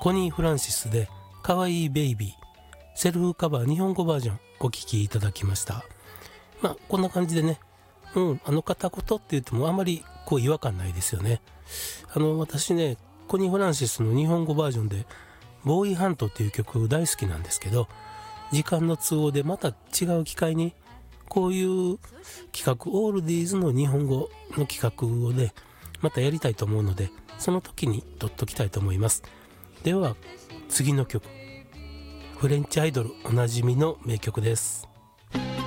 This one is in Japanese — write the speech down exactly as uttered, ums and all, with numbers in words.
コニー・フランシスでかわいいベイビー、セルフカバー日本語バージョンお聴きいただきました。まあこんな感じでね、うんあの片言って言ってもあまりこう違和感ないですよね。あの私ねコニー・フランシスの日本語バージョンでボーイハントっていう曲大好きなんですけど、時間の都合でまた違う機会にこういう企画オールディーズの日本語の企画をねまたやりたいと思うので、その時に撮っときたいと思います。では次の曲、フレンチアイドルおなじみの名曲です。